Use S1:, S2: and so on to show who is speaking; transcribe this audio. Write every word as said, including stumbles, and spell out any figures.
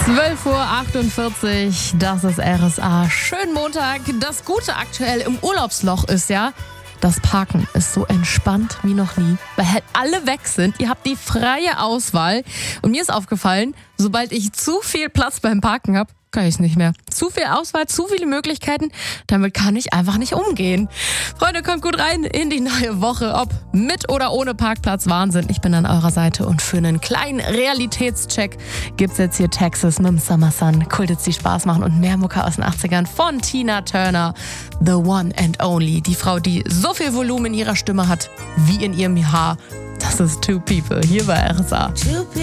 S1: zwölf Uhr achtundvierzig, das ist R S A. Schönen Montag. Das Gute aktuell im Urlaubsloch ist ja, das Parken ist so entspannt wie noch nie, weil halt alle weg sind. Ihr habt die freie Auswahl. Und mir ist aufgefallen, sobald ich zu viel Platz beim Parken habe, kann ich es nicht mehr. Zu viel Auswahl, zu viele Möglichkeiten, damit kann ich einfach nicht umgehen. Freunde, kommt gut rein in die neue Woche, ob mit oder ohne Parkplatz. Wahnsinn, ich bin an eurer Seite und für einen kleinen Realitätscheck gibt's jetzt hier Texas mit dem Summer Sun. Kultets, die Spaß machen und mehr Mucke aus den achtzigern von Tina Turner. The one and only, die Frau, die so viel Volumen in ihrer Stimme hat wie in ihrem Haar. Das ist Two People hier bei R S A.